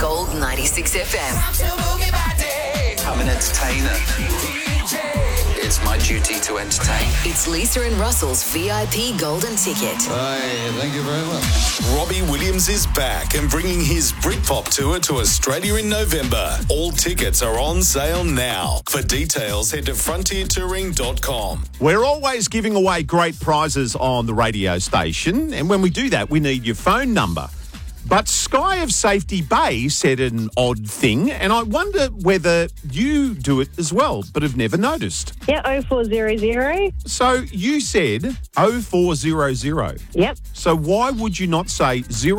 Gold 96 FM. I'm an entertainer. It's my duty to entertain. It's Lisa and Russell's VIP Golden Ticket. Hey, thank you very much. Robbie Williams is back and bringing his Britpop tour to Australia in November. All tickets are on sale now. For details, head to frontiertouring.com. We're always giving away great prizes on the radio station, and when we do that, we need your phone number. But Sky of Safety Bay said an odd thing, and I wonder whether you do it as well, but have never noticed. Yeah, 0400. So you said 0400. Yep. So why would you not say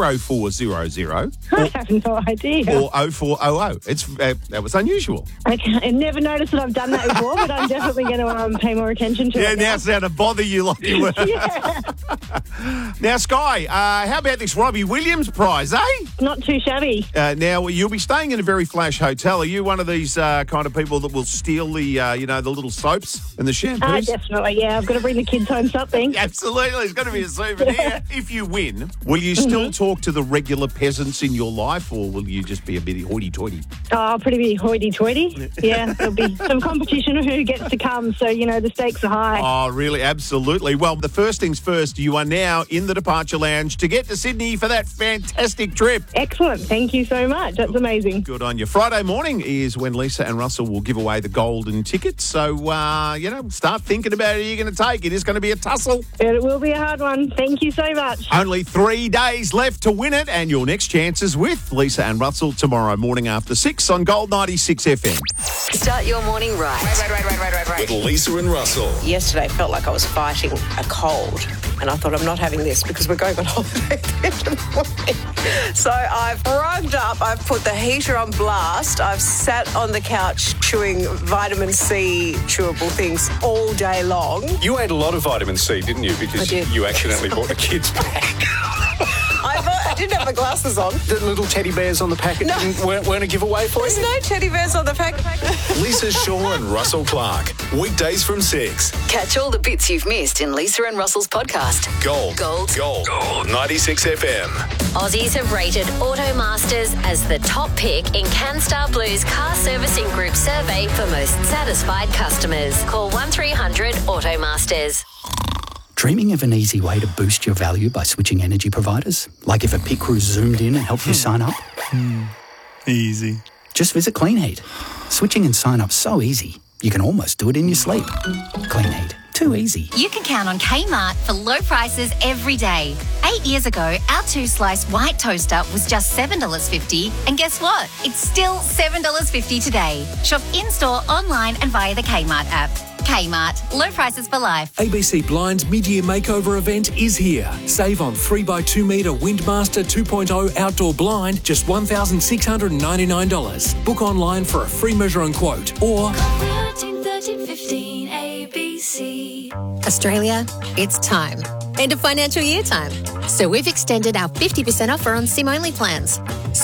0400 I have no idea. or 0400? That was unusual. I never noticed that I've done that before, but I'm definitely going to pay more attention to Yeah, it. now it's now to bother you like you were. Yeah. Now, Sky, how about this Robbie Williams prize, eh? Not too shabby. Now, you'll be staying in a very flash hotel. Are you one of these kind of people that will steal the, the little soaps and the shampoos? Definitely, yeah. I've got to bring the kids home something. Absolutely. It's going to be a souvenir. If you win, will you still talk to the regular peasants in your life, or will you just be a bit hoity-toity? Oh, pretty hoity-toity. Yeah, there'll be some competition who gets to come, so, the stakes are high. Oh, really? Absolutely. Well, the first things first, you are now in the departure lounge to get to Sydney for that fantastic trip. Excellent. Thank you so much. That's amazing. Good on you. Friday morning is when Lisa and Russell will give away the golden tickets. So, start thinking about who you're going to take. It is going to be a tussle. It will be a hard one. Thank you so much. Only 3 days left to win it, and your next chance is with Lisa and Russell tomorrow morning after 6 on Gold 96 FM. Start your morning right. With Lisa and Russell. Yesterday felt like I was fighting a cold, and I thought I'm not having this because we're going on holiday at the end of the morning. So I've rugged up, I've put the heater on blast, I've sat on the couch chewing vitamin C chewable things all day long. You ate a lot of vitamin C, didn't you? Because I did. you accidentally bought a kid's pack. I didn't have my glasses on. The little teddy bears on the packet weren't a giveaway for There's you? no teddy bears on the pack. Lisa Shaw and Russell Clark. Weekdays from 6. Catch all the bits you've missed in Lisa and Russell's podcast. Gold. 96 FM. Aussies have rated Automasters as the top pick in CanStar Blue's car servicing group survey for most satisfied customers. Call 1300 Automasters. Dreaming of an easy way to boost your value by switching energy providers? Like if a pit crew zoomed in and helped you sign up? Easy. Just visit Clean Heat. Switching and sign up so easy, you can almost do it in your sleep. Clean Heat. Too easy. You can count on Kmart for low prices every day. 8 years ago, our 2-slice white toaster was just $7.50. And guess what? It's still $7.50 today. Shop in-store, online and via the Kmart app. Kmart. Low prices for life. ABC Blind's mid-year makeover event is here. Save on 3x2 metre Windmaster 2.0 outdoor blind, just $1,699. Book online for a free measure and quote, or 13 ABC. Australia, it's time. End of financial year time. So we've extended our 50% offer on SIM-only plans.